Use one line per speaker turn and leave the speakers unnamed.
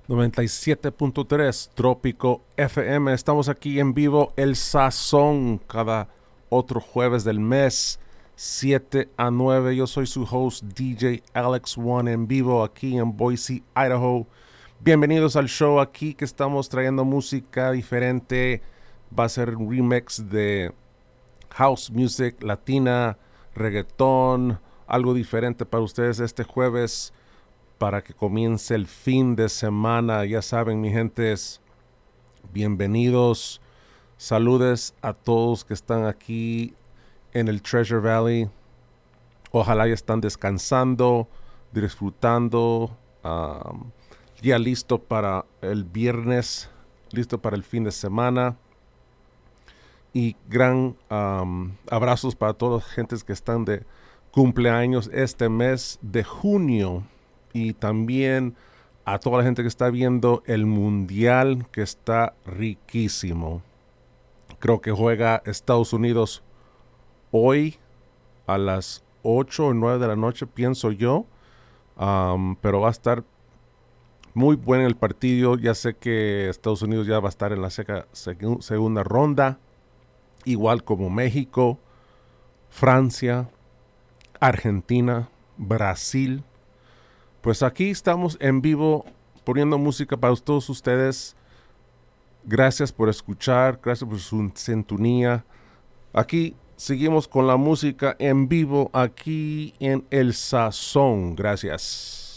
97.3 Trópico FM. Estamos aquí en vivo, El Sazón, cada otro jueves del mes, 7 a 9. Yo soy su host, DJ Alex One, en vivo aquí en Boise, Idaho. Bienvenidos al show aquí que estamos trayendo música diferente. Va a ser un remix de house music, latina, reggaetón, algo diferente para ustedes este jueves para que comience el fin de semana. Ya saben, mi gentes, bienvenidos. Saludes a todos que están aquí en el Treasure Valley. Ojalá ya están descansando, disfrutando, ya listo para el viernes, listo para el fin de semana. Y gran abrazos para todas las gentes que están de cumpleaños este mes de junio. Y también a toda la gente que está viendo el mundial, que está riquísimo. Creo que juega Estados Unidos hoy a las 8 o 9 de la noche, pienso yo. Pero va a estar muy bueno el partido. Ya sé que Estados Unidos ya va a estar en la segunda ronda, igual como México, Francia, Argentina, Brasil. Pues aquí estamos en vivo poniendo música para todos ustedes. Gracias por escuchar, gracias por su sintonía. Aquí seguimos con la música en vivo aquí en El Sazón. Gracias.